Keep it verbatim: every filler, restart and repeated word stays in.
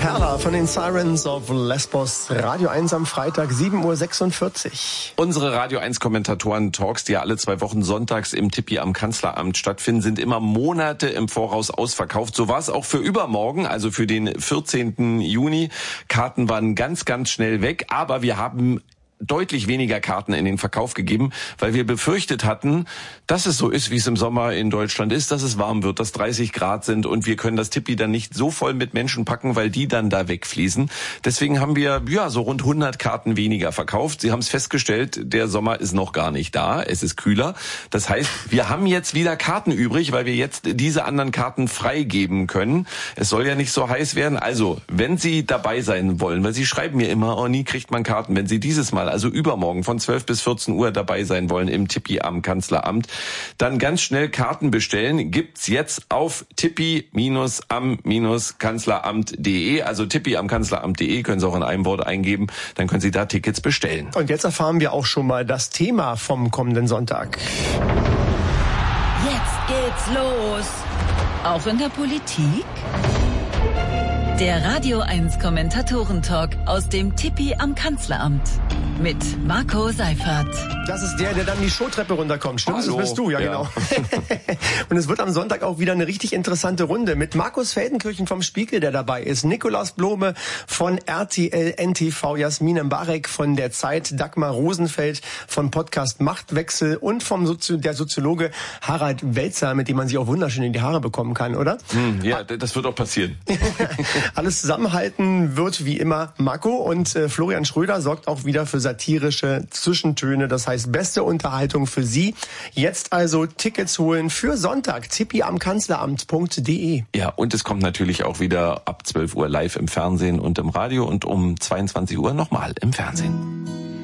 Perla von den Sirens of Lesbos, Radio eins am Freitag, sieben Uhr sechsundvierzig. Unsere Radio eins Kommentatoren-Talks, die ja alle zwei Wochen sonntags im Tippi am Kanzleramt stattfinden, sind immer Monate im Voraus ausverkauft. So war es auch für übermorgen, also für den vierzehnten Juni. Karten waren ganz, ganz schnell weg, aber wir haben deutlich weniger Karten in den Verkauf gegeben, weil wir befürchtet hatten, dass es so ist, wie es im Sommer in Deutschland ist, dass es warm wird, dass dreißig Grad sind und wir können das Tippi dann nicht so voll mit Menschen packen, weil die dann da wegfließen. Deswegen haben wir ja so rund hundert Karten weniger verkauft. Sie haben es festgestellt, der Sommer ist noch gar nicht da, es ist kühler. Das heißt, wir haben jetzt wieder Karten übrig, weil wir jetzt diese anderen Karten freigeben können. Es soll ja nicht so heiß werden. Also, wenn Sie dabei sein wollen, weil Sie schreiben mir immer, oh, nie kriegt man Karten, wenn Sie dieses Mal, also übermorgen von zwölf bis vierzehn Uhr dabei sein wollen im Tippi am Kanzleramt, dann ganz schnell Karten bestellen. Gibt's jetzt auf tippi am Kanzleramt punkt de, also tippi am Kanzleramt punkt de, können Sie auch in einem Wort eingeben, dann können Sie da Tickets bestellen. Und jetzt erfahren wir auch schon mal das Thema vom kommenden Sonntag. Jetzt geht's los. Auch in der Politik? Der Radio eins Kommentatoren-Talk aus dem Tippi am Kanzleramt mit Marco Seifert. Das ist der, der dann die Showtreppe runterkommt. Stimmt's? Hallo. Das bist du, ja, ja. Genau. Und es wird am Sonntag auch wieder eine richtig interessante Runde mit Markus Feldenkirchen vom Spiegel, der dabei ist, Nikolaus Blome von R T L N T V, Jasmin Mbarek von der Zeit, Dagmar Rosenfeld vom Podcast Machtwechsel und vom Sozi- der Soziologe Harald Welzer, mit dem man sich auch wunderschön in die Haare bekommen kann, oder? Hm, ja, das wird auch passieren. Alles zusammenhalten wird wie immer Marco und äh, Florian Schröder sorgt auch wieder für satirische Zwischentöne. Das heißt, beste Unterhaltung für Sie. Jetzt also Tickets holen für Sonntag. tippi am Kanzleramt punkt de. Ja, und es kommt natürlich auch wieder ab zwölf Uhr live im Fernsehen und im Radio und um zweiundzwanzig Uhr nochmal im Fernsehen.